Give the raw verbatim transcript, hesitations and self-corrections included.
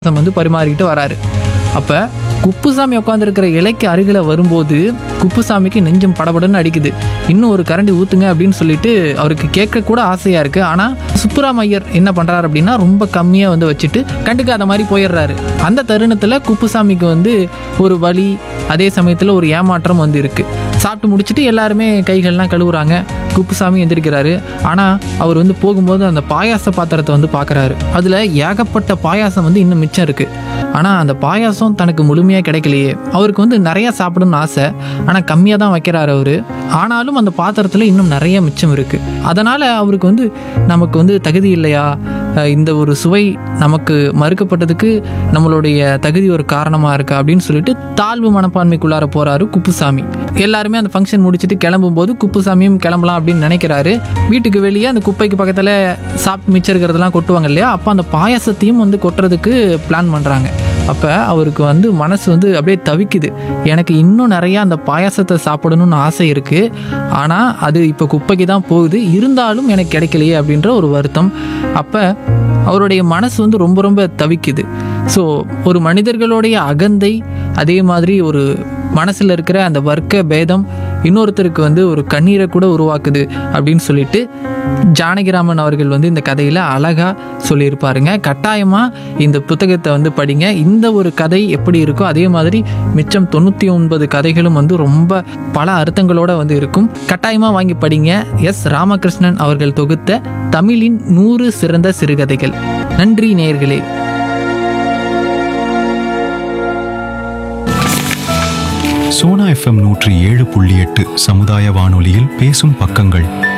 வந்து பரிமாறிக்கிட்டு வராரு. அப்போ குப்புசாமி உட்காந்துருக்கிற இலைக்கு அருகில் வரும்போது குப்புசாமிக்கு நெஞ்சம் படபடன்னு அடிக்குது. இன்னும் ஒரு கரண்டி ஊற்றுங்க அப்படின்னு சொல்லிட்டு அவருக்கு கேட்க கூட ஆசையாக இருக்குது. ஆனால் சுப்புராம ஐயர் என்ன பண்ணுறாரு அப்படின்னா ரொம்ப கம்மியாக வந்து வச்சுட்டு கண்டுக்காத மாதிரி போயிடுறாரு. அந்த தருணத்தில் குப்புசாமிக்கு வந்து ஒரு வலி, அதே சமயத்தில் ஒரு ஏமாற்றம் வந்து இருக்குது. சாப்பிட்டு முடிச்சுட்டு எல்லாருமே கைகள்லாம் கழுவுறாங்க. குப்புசாமி எந்திரிக்கிறாரு. ஆனால் அவர் வந்து போகும்போது அந்த பாயாச பாத்திரத்தை வந்து பார்க்குறாரு. அதில் ஏகப்பட்ட பாயாசம் வந்து இன்னும் மிச்சம் இருக்குது. ஆனால் அந்த பாயாசம் தனக்கு முழுமையாக கிடைக்கலையே. அவருக்கு வந்து நிறையா சாப்பிடணும்னு ஆசை, ஆனால் கம்மியாக தான் வைக்கிறாரு அவர். ஆனாலும் அந்த பாத்திரத்தில் இன்னும் நிறைய மிச்சம் இருக்குது. அதனால் அவருக்கு வந்து நமக்கு வந்து தகுதி இல்லையா, இந்த ஒரு சுவை நமக்கு மறுக்கப்பட்டதுக்கு நம்மளுடைய தகுதி ஒரு காரணமாக இருக்கா அப்படின்னு சொல்லிட்டு தாழ்வு மனப்பான்மைக்குள்ளார போகிறாரு குப்புசாமி. எல்லாருமே அந்த ஃபங்க்ஷன் முடிச்சுட்டு கிளம்பும்போது குப்புசாமியும் கிளம்பலாம் அப்படின்னு நினைக்கிறாரு. வீட்டுக்கு வெளியே அந்த குப்பைக்கு பக்கத்தில் சாப்பிட்டு மிச்சம் இருக்கிறதெல்லாம் கொட்டுவாங்க இல்லையா, அப்போ அந்த பாயாசத்தையும் வந்து கொட்டுறதுக்கு பிளான் பண்ணுறாங்க. அப்போ அவருக்கு வந்து மனசு வந்து அப்படியே தவிக்குது. எனக்கு இன்னும் நிறையா அந்த பாயாசத்தை சாப்பிடணும்னு ஆசை இருக்குது, ஆனால் அது இப்போ குப்பைக்கு தான் போகுது, இருந்தாலும் எனக்கு கிடைக்கலையே அப்படின்ற ஒரு வருத்தம். அப்போ அவருடைய மனசு வந்து ரொம்ப ரொம்ப தவிக்குது. ஸோ ஒரு மனிதர்களுடைய அகந்தை, அதே மாதிரி ஒரு மனசில் இருக்கிற அந்த வர்க்க பேதம் இன்னொருத்தருக்கு வந்து ஒரு கண்ணீரை கூட உருவாக்குது அப்படின்னு சொல்லிட்டு ஜானகிராமன் அவர்கள் வந்து இந்த கதையில் அழகாக சொல்லியிருப்பாருங்க. கட்டாயமாக இந்த புத்தகத்தை வந்து படிங்க. இந்த ஒரு கதை எப்படி இருக்கோ அதே மாதிரி மிச்சம் தொண்ணூற்றி ஒன்பது கதைகளும் வந்து ரொம்ப பல அர்த்தங்களோடு வந்து இருக்கும். கட்டாயமாக வாங்கி படிங்க. எஸ் ராமகிருஷ்ணன் அவர்கள் தொகுத்த தமிழின் நூறு சிறந்த சிறுகதைகள். நன்றி நேயர்களே. சோனா எஃப்எம் நூற்றி ஏழு புள்ளி எட்டு சமுதாய வானொலியில் பேசும் பக்கங்கள்.